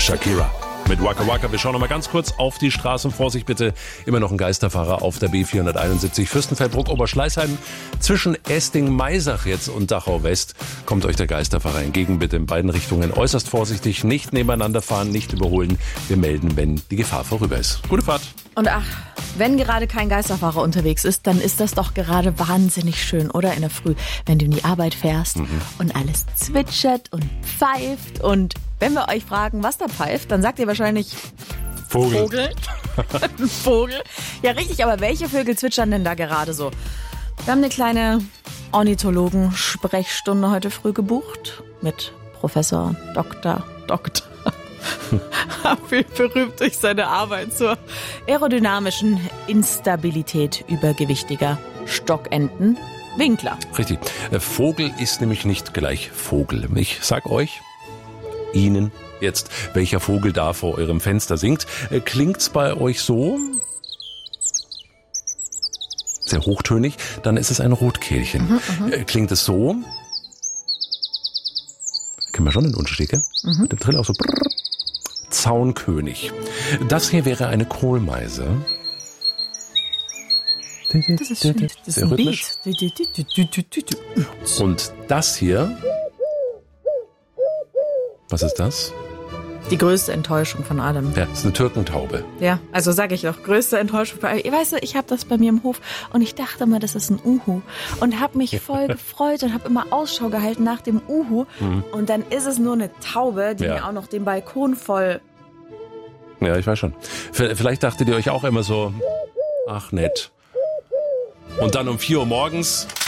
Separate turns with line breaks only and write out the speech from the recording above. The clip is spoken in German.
Shakira mit Waka Waka. Wir schauen noch mal ganz kurz auf die Straßen. Vorsicht bitte, immer noch ein Geisterfahrer auf der B471 Fürstenfeldbruck Oberschleißheim. Zwischen Esting-Maisach jetzt und Dachau West kommt euch der Geisterfahrer entgegen. Bitte in beiden Richtungen äußerst vorsichtig, nicht nebeneinander fahren, nicht überholen. Wir melden, wenn die Gefahr vorüber ist. Gute Fahrt.
Und ach, wenn gerade kein Geisterfahrer unterwegs ist, dann ist das doch gerade wahnsinnig schön, oder? In der Früh, wenn du in die Arbeit fährst und alles zwitschert und pfeift. Und wenn wir euch fragen, was da pfeift, dann sagt ihr wahrscheinlich Vogel. Vogel. Ja, richtig, aber welche Vögel zwitschern denn da gerade so? Wir haben eine kleine Ornithologen-Sprechstunde heute früh gebucht mit Professor Dr. berühmt durch seine Arbeit zur aerodynamischen Instabilität übergewichtiger Stockenten. Winkler.
Richtig. Vogel ist nämlich nicht gleich Vogel. Ich sag euch, Ihnen jetzt, welcher Vogel da vor eurem Fenster singt. Klingt's bei euch so? Sehr hochtönig, dann ist es ein Rotkehlchen. Klingt es so? Kennen wir schon den Unterschied, gell? Mit dem Trill auch so. Brrr. Zaunkönig. Das hier wäre eine Kohlmeise.
Das ist schön. Das ist ein Beat.
Und das hier, was ist das?
Die größte Enttäuschung von allem.
Ja, das ist eine Türkentaube.
Ja, also sage ich doch, größte Enttäuschung von allem. Weißt du, ich habe das bei mir im Hof und ich dachte mal, das ist ein Uhu. Und habe mich voll gefreut und habe immer Ausschau gehalten nach dem Uhu. Und dann ist es nur eine Taube, die mir auch noch den Balkon voll...
Ja, ich weiß schon. Vielleicht dachtet ihr euch auch immer so, ach nett. Und dann um 4 Uhr morgens